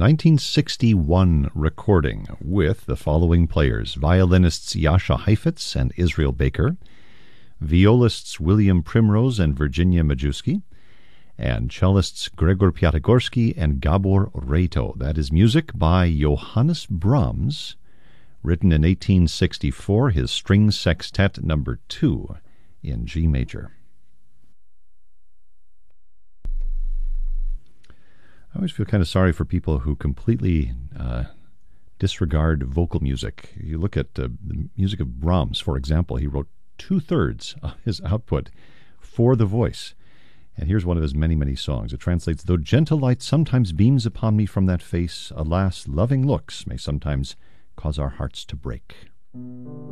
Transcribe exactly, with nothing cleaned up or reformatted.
nineteen sixty-one recording with the following players: violinists Jascha Heifetz and Israel Baker, violists William Primrose and Virginia Majewski, and cellists Gregor Piatigorsky and Gabor Reito. That is music by Johannes Brahms, written in eighteen sixty-four, his String Sextet number two in G major. I always feel kind of sorry for people who completely uh, disregard vocal music. You look at uh, the music of Brahms, for example. He wrote two-thirds of his output for the voice. And here's one of his many, many songs. It translates, "Though gentle light sometimes beams upon me from that face, alas, loving looks may sometimes cause our hearts to break."